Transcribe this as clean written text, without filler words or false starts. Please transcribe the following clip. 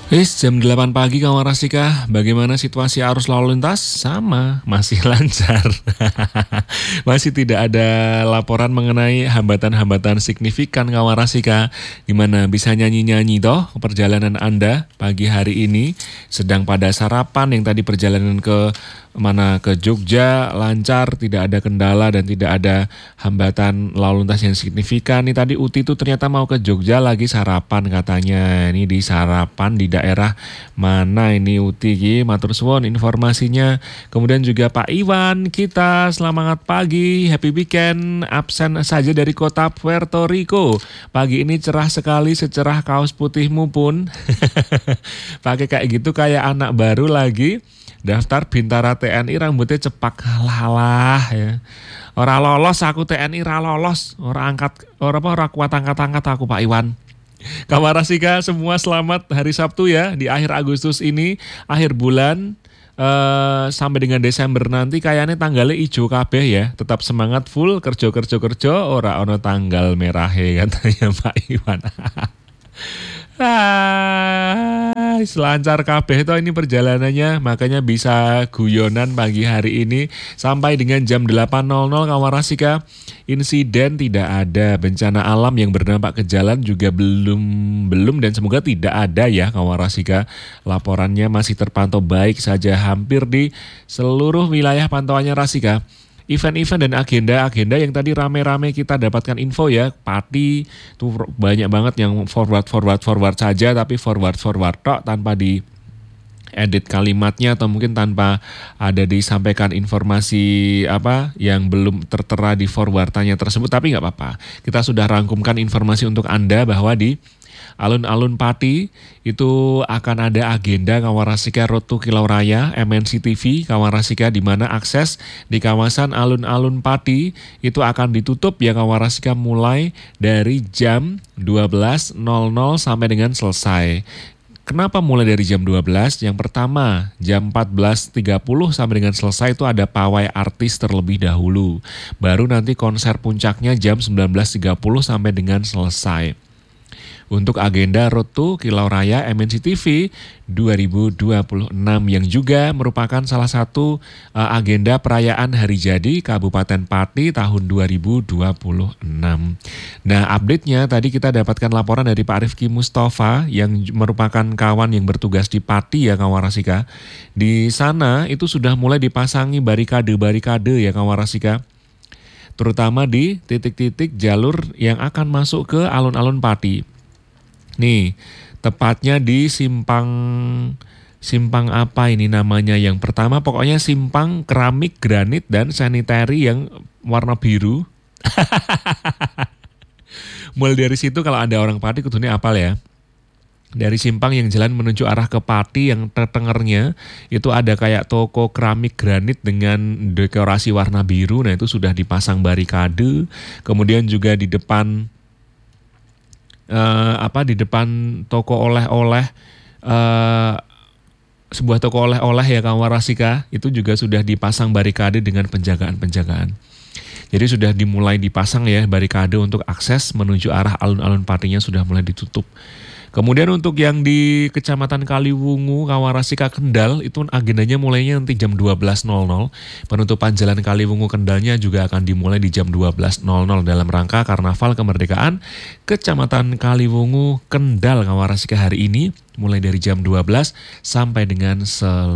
Jam 8 pagi kawan Rasika, bagaimana situasi arus lalu lintas? Sama, masih lancar. Masih tidak ada laporan mengenai hambatan-hambatan signifikan kawan Rasika. Gimana, bisa nyanyi-nyanyi toh perjalanan Anda pagi hari ini? Sedang pada sarapan yang tadi perjalanan ke ke Jogja lancar, tidak ada kendala dan tidak ada hambatan lalu lintas yang signifikan. Nih tadi Uti tuh ternyata mau ke Jogja lagi sarapan katanya. Ini di sarapan di daerah mana ini Uti Ki? Matur suwun informasinya. Kemudian juga Pak Iwan kita selamat pagi, happy weekend, absen saja dari kota Puerto Rico. Pagi ini cerah sekali, secerah kaos putihmu pun. Pakai kayak gitu kayak anak baru lagi. Daftar Bintara TNI rambutnya cepak halah ya. Ora lolos aku TNI ra lolos, ora kuat angkat-angkat aku Pak Iwan. Kawan Rasika semua selamat hari Sabtu ya di akhir Agustus ini, akhir bulan sampai dengan Desember nanti kayaknya tanggalnya ijo kabeh ya. Tetap semangat full kerja ora ono tanggal merah katanya Pak Iwan. Selancar kabeh toh ini perjalanannya, makanya bisa guyonan pagi hari ini sampai dengan jam 8.00 kawan Rasika. Insiden tidak ada, bencana alam yang berdampak ke jalan juga belum dan semoga tidak ada ya kawan Rasika. Laporannya masih terpantau baik saja hampir di seluruh wilayah pantauannya Rasika. Event-event dan agenda yang tadi rame-rame kita dapatkan info ya, Pati tuh banyak banget yang forward saja, tapi forward tok tanpa di edit kalimatnya atau mungkin tanpa ada disampaikan informasi apa yang belum tertera di forwardannya tersebut, tapi nggak apa-apa. Kita sudah rangkumkan informasi untuk Anda bahwa di alun-alun Pati itu akan ada agenda Kawan Rasika Road to Kilau Raya MNC TV Kawan Rasika, di mana akses di kawasan alun-alun Pati itu akan ditutup ya Kawan Rasika mulai dari jam 12.00 sampai dengan selesai. Kenapa mulai dari jam 12? Yang pertama, jam 14.30 sampai dengan selesai itu ada pawai artis terlebih dahulu. Baru nanti konser puncaknya jam 19.30 sampai dengan selesai. Untuk agenda Road to Kilau Raya MNC TV 2026 yang juga merupakan salah satu agenda perayaan Hari Jadi Kabupaten Pati tahun 2026. Nah, update-nya tadi kita dapatkan laporan dari Pak Rifki Mustafa yang merupakan kawan yang bertugas di Pati ya kawan Rasika. Di sana itu sudah mulai dipasangi barikade ya kawan Rasika. Terutama di titik-titik jalur yang akan masuk ke alun-alun Pati. Nih, tepatnya di simpang apa ini namanya yang pertama, pokoknya simpang keramik, granit, dan sanitary yang warna biru. Mulai dari situ kalau Anda orang Pati kudune apal ya. Dari simpang yang jalan menuju arah ke Pati yang tertengernya itu ada kayak toko keramik granit dengan dekorasi warna biru. Nah itu sudah dipasang barikade. Kemudian juga di depan di depan toko oleh-oleh, sebuah toko oleh-oleh ya kawan Rasika, itu juga sudah dipasang barikade dengan penjagaan. Jadi sudah dimulai dipasang ya barikade untuk akses menuju arah alun-alun Patinya sudah mulai ditutup. Kemudian untuk yang di Kecamatan Kaliwungu, Kawan Rasika Kendal, itu agendanya mulainya nanti jam 12.00. Penutupan Jalan Kaliwungu Kendalnya juga akan dimulai di jam 12.00 dalam rangka Karnaval Kemerdekaan Kecamatan Kaliwungu Kendal, Kawan Rasika hari ini, mulai dari jam 12 sampai dengan selesai.